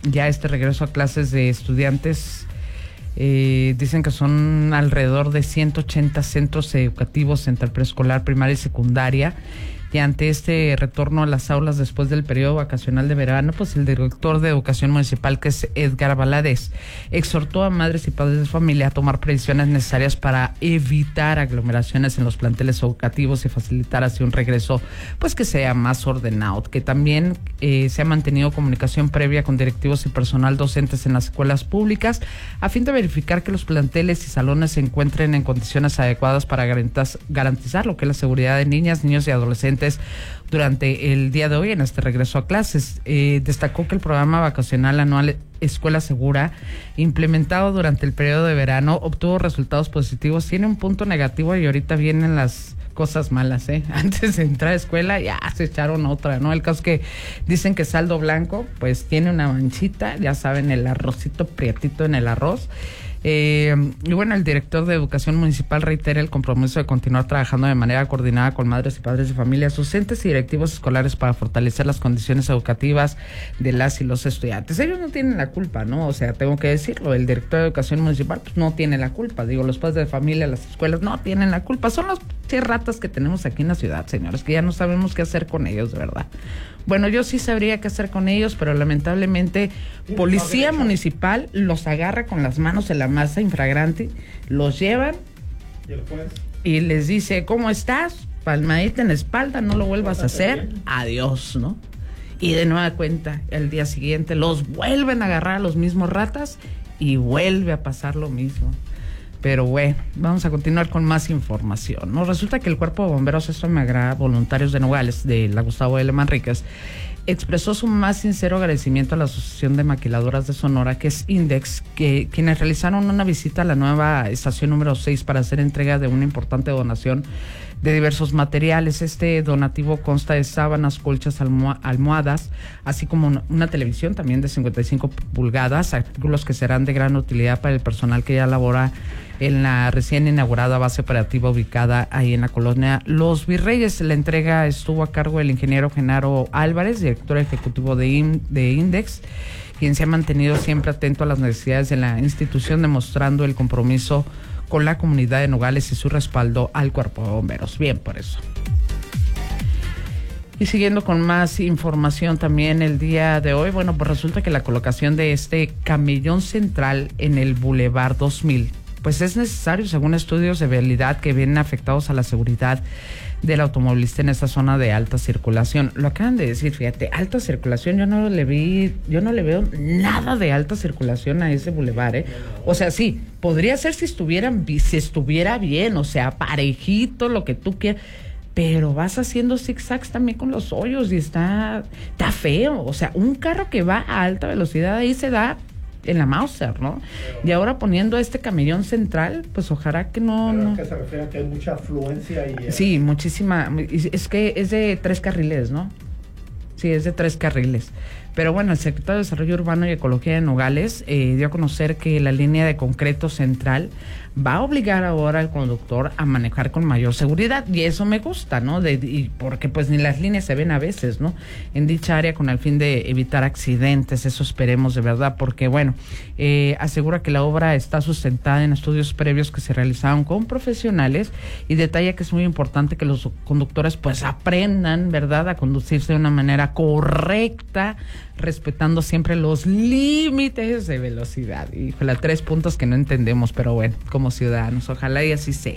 ya este regreso a clases de estudiantes. Dicen que son alrededor de 180 centros educativos entre preescolar, primaria y secundaria. Y ante este retorno a las aulas después del periodo vacacional de verano, pues el director de Educación Municipal, que es Edgar Valadez, exhortó a madres y padres de familia a tomar previsiones necesarias para evitar aglomeraciones en los planteles educativos y facilitar así un regreso pues que sea más ordenado. Que también se ha mantenido comunicación previa con directivos y personal docentes en las escuelas públicas a fin de verificar que los planteles y salones se encuentren en condiciones adecuadas para garantizar lo que es la seguridad de niñas, niños y adolescentes durante el día de hoy en este regreso a clases. Destacó que el programa vacacional anual Escuela Segura, implementado durante el periodo de verano, obtuvo resultados positivos. Tiene un punto negativo y ahorita vienen las cosas malas, Antes de entrar a escuela ya se echaron otra, ¿no? El caso es que dicen que saldo blanco, pues tiene una manchita, ya saben, el arrocito prietito en el arroz. Y bueno, el director de Educación Municipal reitera el compromiso de continuar trabajando de manera coordinada con madres y padres de familias, docentes y directivos escolares para fortalecer las condiciones educativas de las y los estudiantes. Ellos no tienen la culpa, ¿no? O sea, tengo que decirlo, el director de Educación Municipal pues no tiene la culpa. Digo, los padres de familia, las escuelas no tienen la culpa. Son los ratas que tenemos aquí en la ciudad, señores, que ya no sabemos qué hacer con ellos, de verdad. Bueno, yo sí sabría qué hacer con ellos, pero lamentablemente policía municipal los agarra con las manos en la masa infragrante, los llevan y les dice, ¿cómo estás? Palmadita en la espalda, no lo vuelvas a hacer, adiós, ¿no? Y de nueva cuenta, el día siguiente los vuelven a agarrar a los mismos ratas y vuelve a pasar lo mismo. Pero bueno, vamos a continuar con más información, ¿no? Resulta que el Cuerpo de Bomberos, esto me agrada, voluntarios de Nogales, de la Gustavo L. Manríquez, expresó su más sincero agradecimiento a la Asociación de Maquiladoras de Sonora, que es INDEX, quienes realizaron una visita a la nueva estación número 6 para hacer entrega de una importante donación de diversos materiales. Este donativo consta de sábanas, colchas, almohadas, así como una televisión también de 55 pulgadas, artículos que serán de gran utilidad para el personal que ya labora en la recién inaugurada base operativa ubicada ahí en la colonia Los Virreyes. La entrega estuvo a cargo del ingeniero Genaro Álvarez, director ejecutivo de INDEX, quien se ha mantenido siempre atento a las necesidades de la institución, demostrando el compromiso con la comunidad de Nogales y su respaldo al Cuerpo de Bomberos. Bien por eso. Y siguiendo con más información también el día de hoy, bueno, pues resulta que la colocación de este camellón central en el Boulevard 2000, pues es necesario según estudios de vialidad que vienen afectados a la seguridad del automovilista en esta zona de alta circulación. Lo acaban de decir, fíjate, alta circulación, yo no le veo nada de alta circulación a ese bulevar, O sea, sí, podría ser si estuviera bien, o sea, parejito, lo que tú quieras, pero vas haciendo zigzags también con los hoyos y está feo. O sea, un carro que va a alta velocidad ahí se da en la Mauser, ¿no? Y ahora poniendo este camellón central, pues ojalá que no. Que se refiere a que hay mucha afluencia y... Sí, muchísima. Es que es de 3 carriles, ¿no? Sí, es de 3 carriles. Pero bueno, el secretario de Desarrollo Urbano y Ecología de Nogales dio a conocer que la línea de concreto central va a obligar ahora al conductor a manejar con mayor seguridad, y eso me gusta, ¿no? Porque pues ni las líneas se ven a veces, ¿no? En dicha área, con el fin de evitar accidentes, eso esperemos de verdad, porque bueno, asegura que la obra está sustentada en estudios previos que se realizaron con profesionales, y detalla que es muy importante que los conductores pues aprendan, ¿verdad?, a conducirse de una manera correcta, respetando siempre los límites de velocidad. Y 3 puntos que no entendemos, pero bueno, como ciudadanos, ojalá y así sea.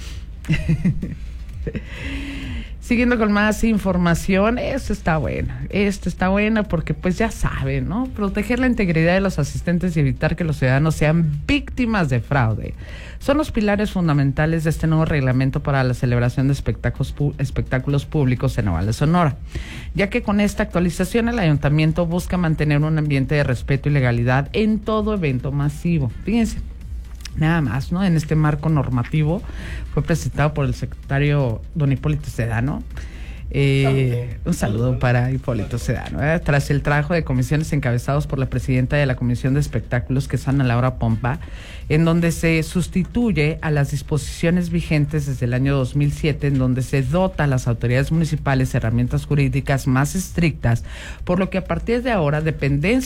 Siguiendo con más información, esto está bueno porque pues ya saben, ¿no? Proteger la integridad de los asistentes y evitar que los ciudadanos sean víctimas de fraude son los pilares fundamentales de este nuevo reglamento para la celebración de espectáculos públicos en Nogales, Sonora, ya que con esta actualización el ayuntamiento busca mantener un ambiente de respeto y legalidad en todo evento masivo. Fíjense, nada más, ¿no? En este marco normativo fue presentado por el secretario don Hipólito Sedano. Un saludo para Hipólito Sedano. Tras el trabajo de comisiones encabezados por la presidenta de la Comisión de Espectáculos, que es Ana Laura Pompa, en donde se sustituye a las disposiciones vigentes desde el año 2007, en donde se dota a las autoridades municipales herramientas jurídicas más estrictas, por lo que a partir de ahora dependencias